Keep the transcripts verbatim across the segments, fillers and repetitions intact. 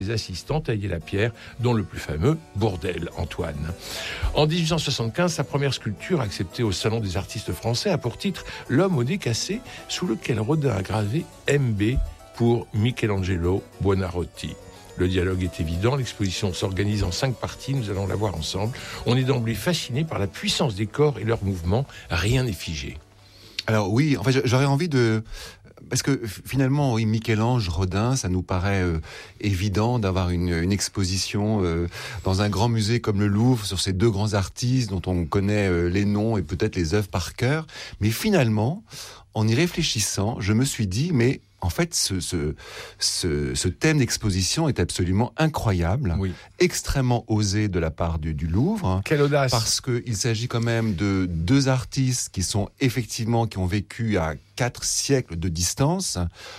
les assistants taillaient la pierre, dont le plus fameux Bourdelle, Antoine. En dix-huit cent soixante-quinze, sa première sculpture, acceptée au Salon des artistes français, a pour titre « L'homme au nez cassé », sous lequel Rodin a gravé M B pour Michelangelo Buonarroti. Le dialogue est évident, l'exposition s'organise en cinq parties, nous allons la voir ensemble. On est d'emblée fasciné par la puissance des corps et leurs mouvements, rien n'est figé. Alors oui, en fait, j'aurais envie de... Parce que finalement, oui, Michel-Ange, Rodin, ça nous paraît euh, évident d'avoir une, une exposition euh, dans un grand musée comme le Louvre sur ces deux grands artistes dont on connaît euh, les noms et peut-être les œuvres par cœur. Mais finalement, en y réfléchissant, je me suis dit, mais en fait, ce, ce, ce, ce thème d'exposition est absolument incroyable, oui. Extrêmement osé de la part du, du Louvre. Quelle audace! Parce qu'il s'agit quand même de deux artistes qui sont effectivement, qui ont vécu à quatre siècles de distance.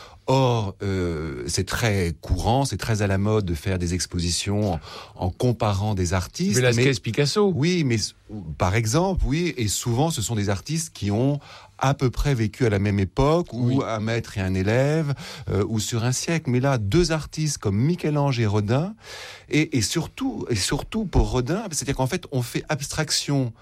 Or, euh, c'est très courant, c'est très à la mode de faire des expositions en, en comparant des artistes. Velázquez, mais, Picasso. Oui, mais par exemple, oui, et souvent ce sont des artistes qui ont à peu près vécu à la même époque, ou oui. Un maître et un élève, euh, ou sur un siècle. Mais là, deux artistes comme Michel-Ange et Rodin, et, et surtout, et surtout pour Rodin, c'est-à-dire qu'en fait, on fait abstraction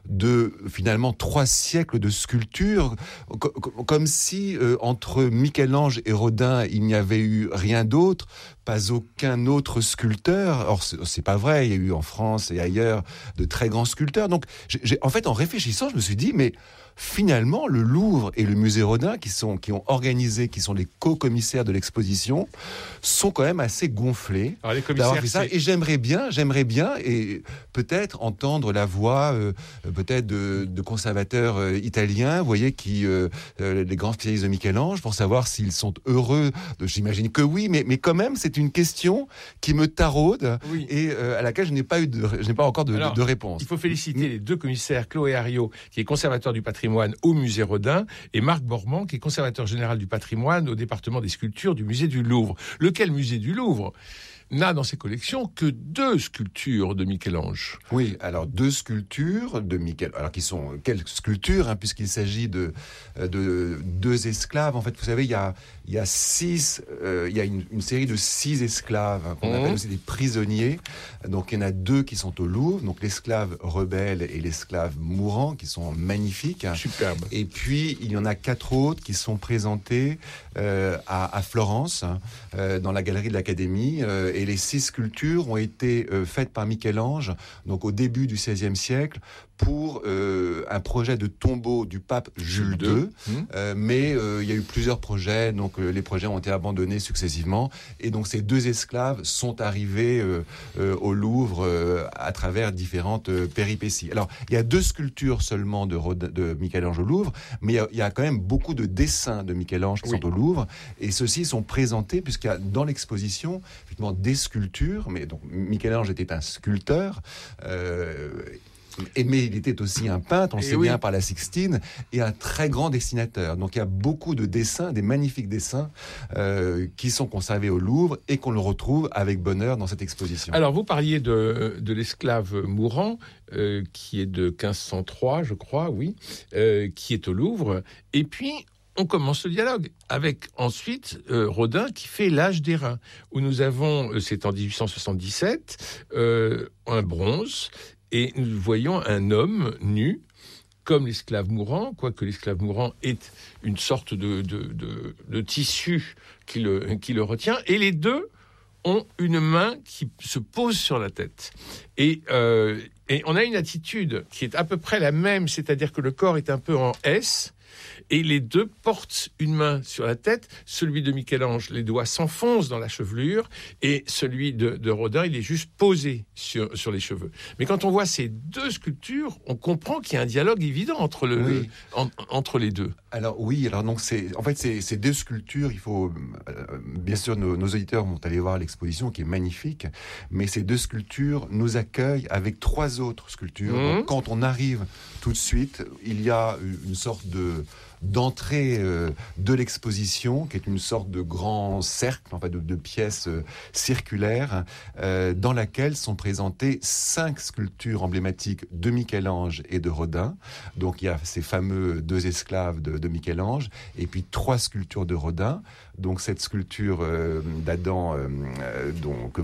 de finalement trois siècles de sculpture, co- comme si euh, entre Michel-Ange et Rodin, il n'y avait eu rien d'autre, pas aucun autre sculpteur. Or, c'est, c'est pas vrai. Il y a eu en France et ailleurs de très grands sculpteurs. Donc, j'ai, j'ai, en fait, en réfléchissant, je me suis dit, mais finalement, le Louvre et le musée Rodin, qui sont, qui ont organisé, qui sont les co-commissaires de l'exposition, sont quand même assez gonflés. Alors, les commissaires, d'avoir fait ça. Et j'aimerais bien, j'aimerais bien, et peut-être entendre la voix, euh, peut-être de, de conservateurs euh, italiens, vous voyez, qui, euh, euh, les grands spécialistes de Michel-Ange, pour savoir s'ils sont heureux. De, j'imagine que oui, mais, mais quand même, c'est une question qui me taraude, oui. Et euh, à laquelle je n'ai pas eu, de, je n'ai pas encore de, Alors, de, de réponse. Il faut féliciter mmh. les deux commissaires, Chloé Hariot, qui est conservateur du patrimoine au musée Rodin, et Marc Bormand, qui est conservateur général du patrimoine au département des sculptures du musée du Louvre. Lequel musée du Louvre n'a dans ses collections que deux sculptures de Michel-Ange. Oui, alors deux sculptures de Michel, alors qui sont quelles sculptures, hein, puisqu'il s'agit de, de deux esclaves. En fait, vous savez, il y a, il y a six, euh, il y a une, une série de six esclaves, hein, qu'on mmh. appelle aussi des prisonniers. Donc il y en a deux qui sont au Louvre, donc l'esclave rebelle et l'esclave mourant, qui sont magnifiques. Superbe. Et puis il y en a quatre autres qui sont présentés euh, à, à Florence, hein, euh, dans la galerie de l'Académie. Euh, et les six sculptures ont été euh, faites par Michel-Ange, donc au début du seizième siècle, pour euh, un projet de tombeau du pape Jules deux. Mmh. Euh, mais euh, il y a eu plusieurs projets, donc euh, les projets ont été abandonnés successivement. Et donc ces deux esclaves sont arrivés euh, euh, au Louvre euh, à travers différentes euh, péripéties. Alors, il y a deux sculptures seulement de, Rodin, de Michel-Ange au Louvre, mais il y, a, il y a quand même beaucoup de dessins de Michel-Ange qui oui. sont au Louvre. Et ceux-ci sont présentés, puisqu'il y a dans l'exposition, effectivement, des sculptures. Mais donc, Michel-Ange était un sculpteur. Euh, Et, mais il était aussi un peintre, on le sait oui. bien par la Sixtine, et un très grand dessinateur. Donc il y a beaucoup de dessins, des magnifiques dessins euh, qui sont conservés au Louvre et qu'on le retrouve avec bonheur dans cette exposition. Alors vous parliez de, de l'esclave mourant, euh, qui est de quinze cent trois, je crois, oui, euh, qui est au Louvre. Et puis on commence le dialogue avec ensuite euh, Rodin qui fait l'âge d'airain, où nous avons, euh, c'est en dix-huit cent soixante-dix-sept, euh, un bronze. Et nous voyons un homme nu, comme l'esclave mourant, quoique l'esclave mourant est une sorte de, de, de, de tissu qui le, qui le retient. Et les deux ont une main qui se pose sur la tête. Et, euh, et on a une attitude qui est à peu près la même, c'est-à-dire que le corps est un peu en S, et les deux portent une main sur la tête. Celui de Michel-Ange, les doigts s'enfoncent dans la chevelure, et celui de, de Rodin, il est juste posé sur, sur les cheveux. Mais quand on voit ces deux sculptures, on comprend qu'il y a un dialogue évident entre, le, oui. en, entre les deux. Alors oui, alors donc c'est, en fait c'est, c'est deux sculptures. Il faut euh, bien sûr nos, nos auditeurs vont aller voir l'exposition qui est magnifique, mais ces deux sculptures nous accueillent avec trois autres sculptures. Mmh. Donc, quand on arrive tout de suite, il y a une sorte de d'entrée euh, de l'exposition, qui est une sorte de grand cercle, enfin de, de pièces euh, circulaires, euh, dans laquelle sont présentées cinq sculptures emblématiques de Michel-Ange et de Rodin. Donc il y a ces fameux deux esclaves de, de Michel-Ange, et puis trois sculptures de Rodin. Donc cette sculpture euh, d'Adam, euh, euh, donc